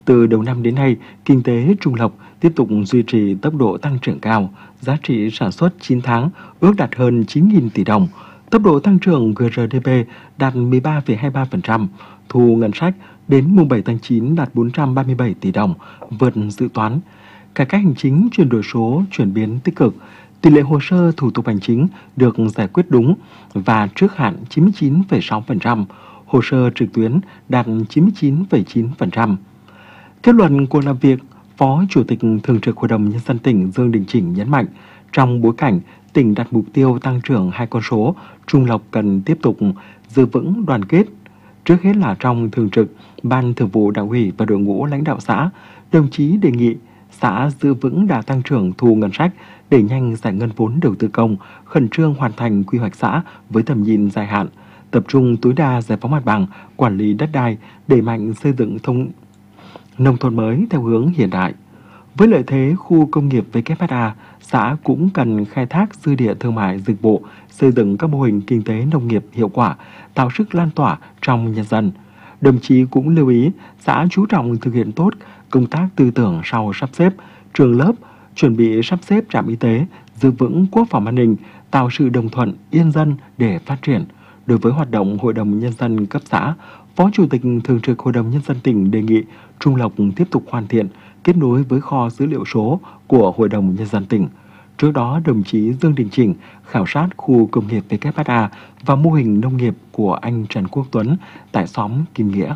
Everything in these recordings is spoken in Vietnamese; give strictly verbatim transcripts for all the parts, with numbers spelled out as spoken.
Từ đầu năm đến nay, kinh tế Trung Lộc tiếp tục duy trì tốc độ tăng trưởng cao, giá trị sản xuất chín tháng ước đạt hơn chín nghìn tỷ đồng, tốc độ tăng trưởng giê rờ đê pê đạt mười ba phẩy hai mươi ba phần trăm, thu ngân sách đến mùng bảy tháng chín đạt bốn trăm ba mươi bảy tỷ đồng, vượt dự toán. Cải cách hành chính chuyển đổi số chuyển biến tích cực, tỷ lệ hồ sơ thủ tục hành chính được giải quyết đúng và trước hạn chín mươi chín phẩy sáu phần trăm, hồ sơ trực tuyến đạt chín mươi chín phẩy chín phần trăm. Kết luận cuộc làm việc, Phó Chủ tịch Thường trực Hội đồng Nhân dân tỉnh Dương Đình Chỉnh nhấn mạnh, trong bối cảnh tỉnh đặt mục tiêu tăng trưởng hai con số, Trung Lộc cần tiếp tục giữ vững đoàn kết. Trước hết là trong Thường trực, Ban Thường vụ Đảng ủy và đội ngũ lãnh đạo xã, đồng chí đề nghị xã giữ vững đà tăng trưởng thu ngân sách, đẩy nhanh giải ngân vốn đầu tư công, khẩn trương hoàn thành quy hoạch xã với tầm nhìn dài hạn, tập trung tối đa giải phóng mặt bằng, quản lý đất đai, đẩy mạnh xây dựng thông nông thôn mới theo hướng hiện đại. Với lợi thế khu công nghiệp vê kép ét a, xã cũng cần khai thác dư địa thương mại dịch vụ, xây dựng các mô hình kinh tế nông nghiệp hiệu quả, tạo sức lan tỏa trong nhân dân. Đồng chí cũng lưu ý xã chú trọng thực hiện tốt công tác tư tưởng sau sắp xếp trường lớp, chuẩn bị sắp xếp trạm y tế, giữ vững quốc phòng an ninh, tạo sự đồng thuận yên dân để phát triển. Đối với hoạt động Hội đồng Nhân dân cấp xã, Phó Chủ tịch Thường trực Hội đồng Nhân dân tỉnh đề nghị Trung Lộc tiếp tục hoàn thiện, kết nối với kho dữ liệu số của Hội đồng Nhân dân tỉnh. Trước đó, đồng chí Dương Đình Chỉnh khảo sát khu công nghiệp vê kép ét a và mô hình nông nghiệp của anh Trần Quốc Tuấn tại xóm Kim Nghĩa.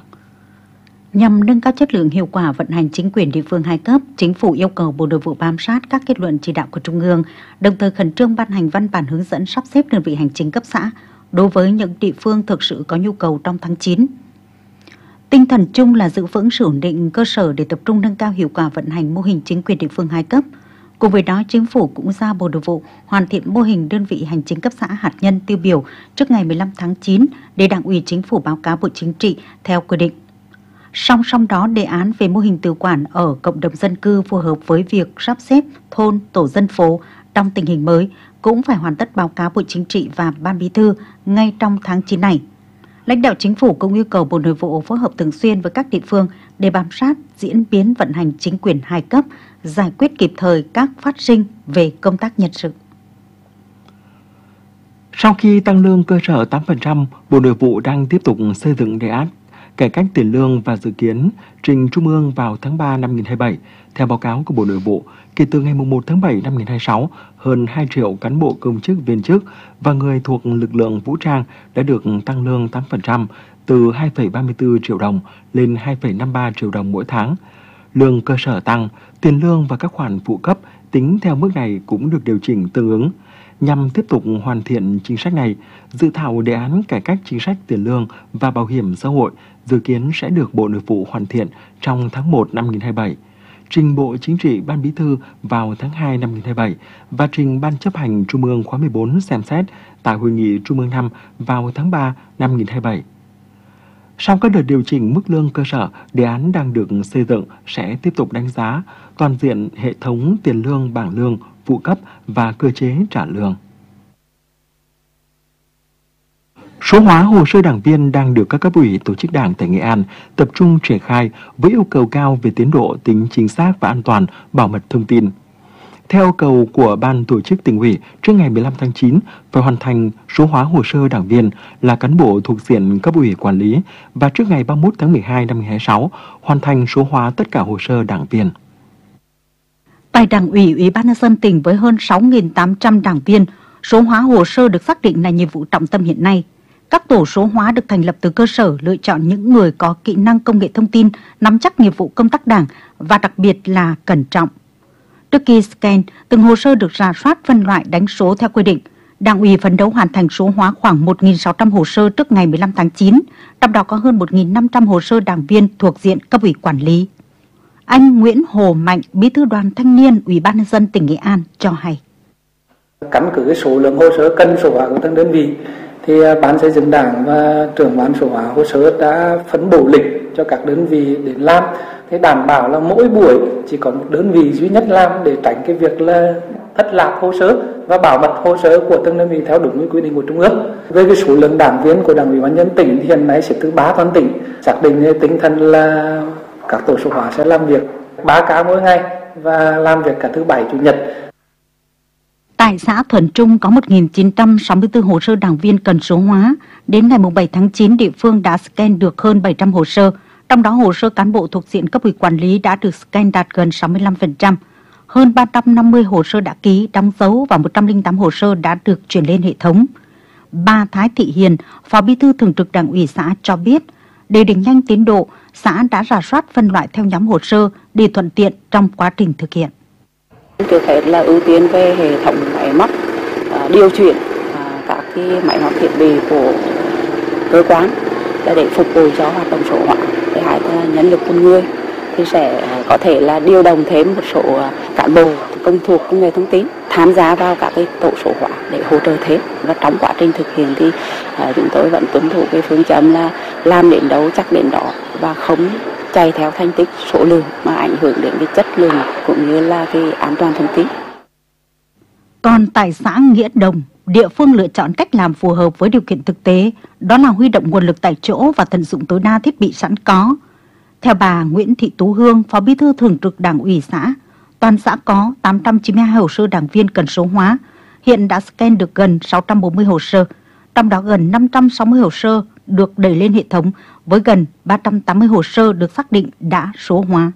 Nhằm nâng cao chất lượng hiệu quả vận hành chính quyền địa phương hai cấp, Chính phủ yêu cầu Bộ Nội vụ bám sát các kết luận chỉ đạo của Trung ương, đồng thời khẩn trương ban hành văn bản hướng dẫn sắp xếp đơn vị hành chính cấp xã đối với những địa phương thực sự có nhu cầu trong tháng chín. Tinh thần chung là giữ vững sự ổn định cơ sở để tập trung nâng cao hiệu quả vận hành mô hình chính quyền địa phương hai cấp. Cùng với đó, Chính phủ cũng giao Bộ Nội vụ hoàn thiện mô hình đơn vị hành chính cấp xã hạt nhân tiêu biểu trước ngày mười lăm tháng chín để Đảng ủy Chính phủ báo cáo Bộ Chính trị theo quy định. Song song đó, đề án về mô hình tự quản ở cộng đồng dân cư phù hợp với việc sắp xếp thôn, tổ dân phố trong tình hình mới cũng phải hoàn tất báo cáo Bộ Chính trị và Ban Bí thư ngay trong tháng chín này. Lãnh đạo Chính phủ cũng yêu cầu Bộ Nội vụ phối hợp thường xuyên với các địa phương để bám sát diễn biến vận hành chính quyền hai cấp, giải quyết kịp thời các phát sinh về công tác nhân sự. Sau khi tăng lương cơ sở tám phần trăm, Bộ Nội vụ đang tiếp tục xây dựng đề án cải cách tiền lương và dự kiến trình Trung ương vào tháng ba năm hai nghìn không trăm hai mươi bảy. Theo báo cáo của Bộ Nội vụ, kể từ ngày một tháng bảy năm hai nghìn không trăm hai mươi sáu, hơn hai triệu cán bộ công chức viên chức và người thuộc lực lượng vũ trang đã được tăng lương tám phần trăm từ hai phẩy ba mươi tư triệu đồng lên hai phẩy năm mươi ba triệu đồng mỗi tháng. Lương cơ sở tăng, tiền lương và các khoản phụ cấp tính theo mức này cũng được điều chỉnh tương ứng. Nhằm tiếp tục hoàn thiện chính sách này, dự thảo đề án cải cách chính sách tiền lương và bảo hiểm xã hội dự kiến sẽ được Bộ Nội vụ hoàn thiện trong tháng một năm hai nghìn không trăm hai mươi bảy, trình Bộ Chính trị Ban Bí thư vào tháng hai năm hai nghìn không trăm hai mươi bảy và trình Ban chấp hành Trung ương khóa mười bốn xem xét tại Hội nghị Trung ương năm vào tháng ba năm hai nghìn không trăm hai mươi bảy. Sau các đợt điều chỉnh mức lương cơ sở, đề án đang được xây dựng sẽ tiếp tục đánh giá toàn diện hệ thống tiền lương, bảng lương, phụ cấp và cơ chế trả lương. Số hóa hồ sơ đảng viên đang được các cấp ủy tổ chức đảng tại Nghệ An tập trung triển khai với yêu cầu cao về tiến độ, tính chính xác và an toàn, bảo mật thông tin. Theo yêu cầu của Ban tổ chức Tỉnh ủy, trước ngày mười lăm tháng chín phải hoàn thành số hóa hồ sơ đảng viên là cán bộ thuộc diện cấp ủy quản lý và trước ngày ba mươi mốt tháng mười hai năm hai nghìn không trăm hai mươi sáu hoàn thành số hóa tất cả hồ sơ đảng viên. Tại Đảng ủy, Ủy ban nhân dân tỉnh với hơn sáu nghìn tám trăm đảng viên, số hóa hồ sơ được xác định là nhiệm vụ trọng tâm hiện nay. Các tổ số hóa được thành lập từ cơ sở, lựa chọn những người có kỹ năng công nghệ thông tin, nắm chắc nghiệp vụ công tác đảng và đặc biệt là cẩn trọng. Trước khi scan, từng hồ sơ được rà soát, phân loại, đánh số theo quy định. Đảng ủy phấn đấu hoàn thành số hóa khoảng một nghìn sáu trăm hồ sơ trước ngày mười lăm tháng chín, trong đó có hơn một nghìn năm trăm hồ sơ đảng viên thuộc diện cấp ủy quản lý. Anh Nguyễn Hồ Mạnh, Bí thư Đoàn Thanh niên Ủy ban nhân dân tỉnh Nghệ An cho hay. Căn cứ số lượng hồ sơ cần số hóa của từng đơn vị thì Ban xây dựng Đảng và trưởng ban số hóa hồ sơ đã phân bổ lịch cho các đơn vị đến làm, thế đảm bảo là mỗi buổi chỉ có một đơn vị duy nhất làm để tránh cái việc là thất lạc hồ sơ và bảo mật hồ sơ của từng đơn vị theo đúng quy định của Trung ương. Về cái số lượng đảng viên của Đảng ủy ban nhân dân tỉnh thì hiện nay xếp thứ ba toàn tỉnh, xác định tinh thần là Các tổ số hóa sẽ làm việc ba ca mỗi ngày và làm việc cả thứ bảy chủ nhật. Tại xã Thuần Trung có một nghìn chín trăm sáu mươi tư hồ sơ đảng viên cần số hóa. Đến ngày bảy tháng chín, địa phương đã scan được hơn bảy trăm hồ sơ. Trong đó hồ sơ cán bộ thuộc diện cấp ủy quản lý đã được scan đạt gần sáu mươi lăm phần trăm. Hơn ba trăm năm mươi hồ sơ đã ký, đóng dấu và một trăm lẻ tám hồ sơ đã được chuyển lên hệ thống. Bà Thái Thị Hiền, Phó Bí thư Thường trực Đảng ủy xã cho biết, để đẩy nhanh tiến độ, xã đã rà soát phân loại theo nhóm hồ sơ để thuận tiện trong quá trình thực hiện. Trước hết là ưu tiên về hệ thống máy móc, điều chuyển các cái máy móc thiết bị của cơ quan để phục vụ cho hoạt động số hóa. Thứ hai là nhân lực con người thì sẽ có thể là điều động thêm một số cán bộ công thuộc công nghệ thông tin tham gia vào các cái tổ số hóa để hỗ trợ thêm. Và trong quá trình thực hiện thì chúng tôi vẫn tuân thủ cái phương châm là làm đến đâu chắc đến đó và không chạy theo thành tích số lượng mà ảnh hưởng đến cái chất lượng cũng như là cái an toàn thông tin. Còn tại xã Nghĩa Đồng, địa phương lựa chọn cách làm phù hợp với điều kiện thực tế, đó là huy động nguồn lực tại chỗ và tận dụng tối đa thiết bị sẵn có. Theo bà Nguyễn Thị Tú Hương, Phó Bí thư Thường trực Đảng ủy xã, toàn xã có tám trăm chín mươi hai hồ sơ đảng viên cần số hóa, hiện đã scan được gần sáu trăm bốn mươi hồ sơ, trong đó gần năm trăm sáu mươi hồ sơ được đẩy lên hệ thống với gần ba trăm tám mươi hồ sơ được xác định đã số hóa.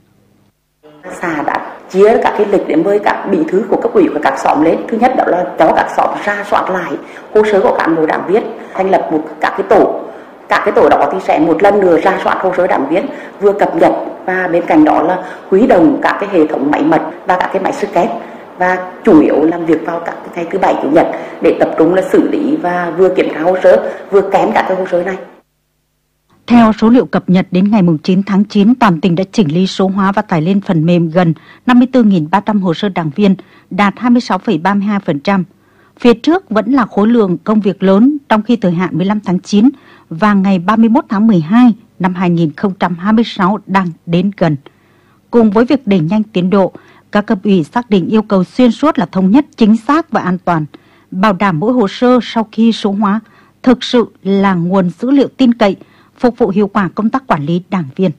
Xã đã chia các cái lịch để mời các bí thư của cấp ủy và các xóm lên. Thứ nhất đó là cho các xóm ra soát lại hồ sơ của cán bộ đảng viên, thành lập một các cái tổ. Các cái tổ đó thì sẽ một lần nữa ra soát hồ sơ đảng viên, vừa cập nhật và bên cạnh đó là huy động các cái hệ thống máy mật và các cái máy scan, và chủ yếu làm việc vào các ngày thứ bảy chủ nhật để tập trung là xử lý và vừa kiểm tra hồ sơ vừa kén các cái hồ sơ này. Theo số liệu cập nhật đến ngày chín tháng chín, toàn tỉnh đã chỉnh lý số hóa và tải lên phần mềm gần năm mươi tư nghìn ba trăm hồ sơ đảng viên, đạt hai mươi sáu phẩy ba mươi hai phần trăm. Phía trước vẫn là khối lượng công việc lớn, trong khi thời hạn mười lăm tháng chín và ngày ba mươi mốt tháng mười hai năm hai nghìn không trăm hai mươi sáu đang đến gần. Cùng với việc đẩy nhanh tiến độ, các cấp ủy xác định yêu cầu xuyên suốt là thống nhất, chính xác và an toàn, bảo đảm mỗi hồ sơ sau khi số hóa thực sự là nguồn dữ liệu tin cậy, phục vụ hiệu quả công tác quản lý đảng viên.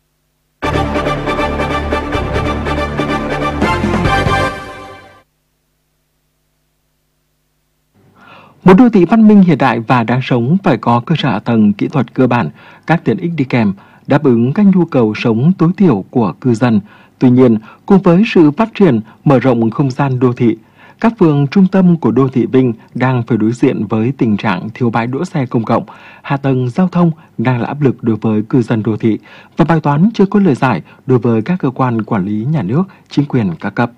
Một đô thị văn minh hiện đại và đáng sống phải có cơ sở hạ tầng kỹ thuật cơ bản, các tiện ích đi kèm, đáp ứng các nhu cầu sống tối thiểu của cư dân. Tuy nhiên, cùng với sự phát triển, mở rộng không gian đô thị, các phường trung tâm của đô thị Vinh đang phải đối diện với tình trạng thiếu bãi đỗ xe công cộng, hạ tầng giao thông đang là áp lực đối với cư dân đô thị và bài toán chưa có lời giải đối với các cơ quan quản lý nhà nước, chính quyền các cấp.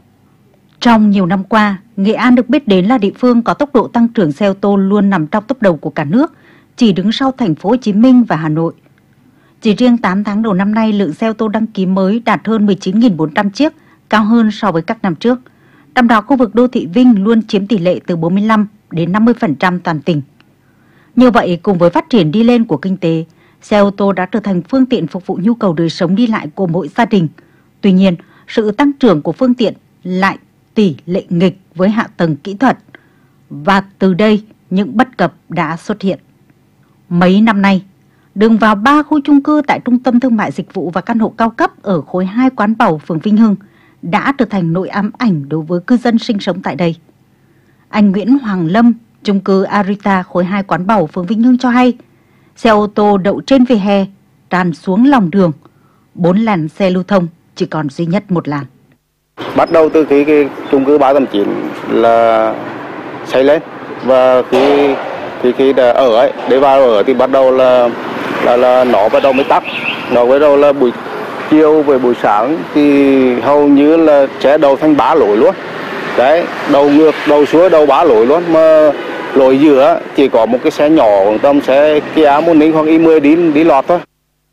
Trong nhiều năm qua, Nghệ An được biết đến là địa phương có tốc độ tăng trưởng xe ô tô luôn nằm trong top đầu của cả nước, chỉ đứng sau thành phố Hồ Chí Minh và Hà Nội. Chỉ riêng tám tháng đầu năm nay, lượng xe ô tô đăng ký mới đạt hơn mười chín nghìn bốn trăm chiếc, cao hơn so với các năm trước. Trong đó, khu vực đô thị Vinh luôn chiếm tỷ lệ từ bốn mươi lăm đến năm mươi phần trăm toàn tỉnh. Như vậy, cùng với phát triển đi lên của kinh tế, xe ô tô đã trở thành phương tiện phục vụ nhu cầu đời sống đi lại của mỗi gia đình. Tuy nhiên, sự tăng trưởng của phương tiện lại tỷ lệ nghịch với hạ tầng kỹ thuật. Và từ đây, những bất cập đã xuất hiện. Mấy năm nay, đường vào ba khu chung cư tại Trung tâm Thương mại Dịch vụ và Căn hộ cao cấp ở khối hai Quán Bầu, phường Vinh Hưng đã trở thành nỗi ám ảnh đối với cư dân sinh sống tại đây. Anh Nguyễn Hoàng Lâm, chung cư Arita, khối hai Quán Bầu, phường Vinh Hưng cho hay, xe ô tô đậu trên vỉa hè, tràn xuống lòng đường, bốn làn xe lưu thông chỉ còn duy nhất một làn. Bắt đầu từ khi cái chung cư ba tám chín là xây lên, và khi khi khi đã ở ấy để vào ở thì bắt đầu là là là nó bắt đầu mới tắt, nó bắt đầu là buổi chiều về buổi sáng thì hầu như là sẽ đầu thành bá lối luôn đấy, đầu ngược đầu xuống đầu bá lối luôn, mà lối giữa chỉ có một cái xe nhỏ tầm xe Kia Morning hoặc i mười đi đi lọt thôi.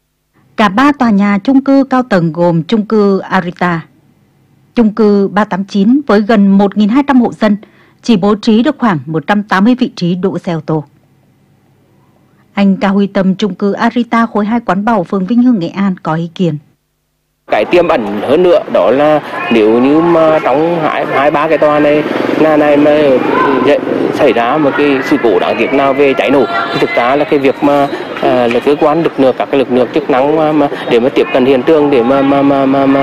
Cả ba tòa nhà chung cư cao tầng gồm chung cư Arita, chung cư ba tám chín với gần một nghìn hai trăm hộ dân chỉ bố trí được khoảng một trăm tám mươi vị trí đỗ xe ô tô. Anh Cao Huy Tâm, chung cư Arita, khối hai Quán Bầu, phường Vinh Hưng, Nghệ An có ý kiến. Cái tiềm ẩn hơn nữa đó là nếu như mà trong hai hai ba cái tòa này nhà này mà xảy ra một cái sự cố đáng tiếc nào về cháy nổ. Thì thực ra là cái việc mà à, là cơ quan lực lượng các cái lực lượng chức năng mà, mà để mà tiếp cận hiện trường để mà mà mà, mà, mà